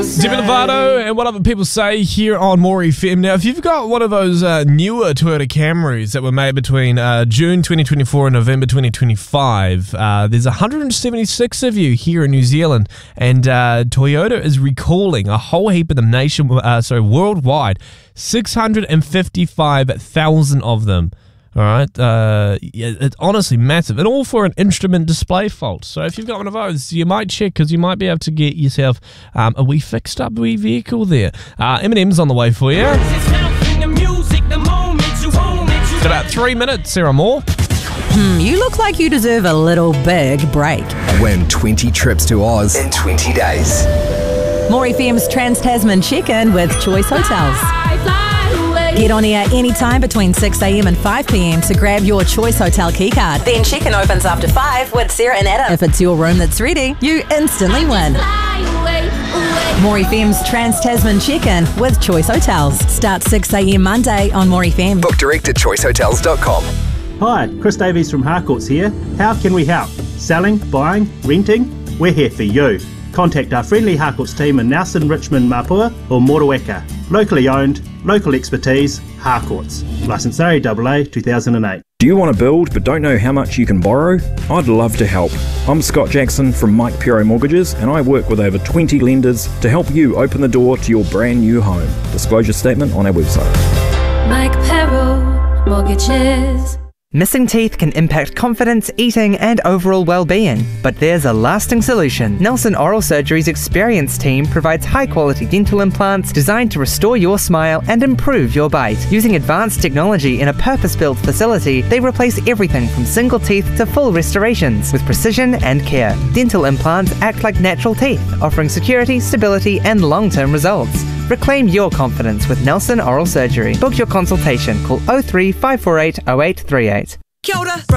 Demi Lovato and what other people say here on More FM. Now, if you've got one of those newer Toyota Camrys that were made between June 2024 and November 2025, there's 176 of you here in New Zealand, and Toyota is recalling a whole heap of them worldwide, 655,000 of them. All right, it's honestly massive, and all for an instrument display fault. So if you've got one of those, you might check, because you might be able to get yourself a wee fixed up vehicle there. Eminem's on the way for you. It's about 3 minutes, Sarah Moore. You look like you deserve a little big break. Win 20 trips to Oz in 20 days. More FM's Trans-Tasman Check-In with Choice Hotels. Get on air anytime between 6 a.m. and 5 p.m. to grab your Choice Hotel keycard. Then check-in opens after 5 with Sarah and Adam. If it's your room that's ready, you instantly win. More FM's Trans-Tasman Check-In with Choice Hotels. Start 6 a.m. Monday on More FM. Book direct at choicehotels.com. Hi, Chris Davies from Harcourts here. How can we help? Selling, buying, renting? We're here for you. Contact our friendly Harcourts team in Nelson, Richmond, Mapua or Motueka. Locally owned, local expertise, Harcourts. Licence RAAA 2008. Do you want to build but don't know how much you can borrow? I'd love to help. I'm Scott Jackson from Mike Pero Mortgages, and I work with over 20 lenders to help you open the door to your brand new home. Disclosure statement on our website. Mike Pero Mortgages. Missing teeth can impact confidence, eating, and overall well-being, but there's a lasting solution. Nelson Oral Surgery's experienced team provides high-quality dental implants designed to restore your smile and improve your bite. Using advanced technology in a purpose-built facility, they replace everything from single teeth to full restorations with precision and care. Dental implants act like natural teeth, offering security, stability, and long-term results. Reclaim your confidence with Nelson Oral Surgery. Book your consultation. Call 03 548 0838. Kia ora.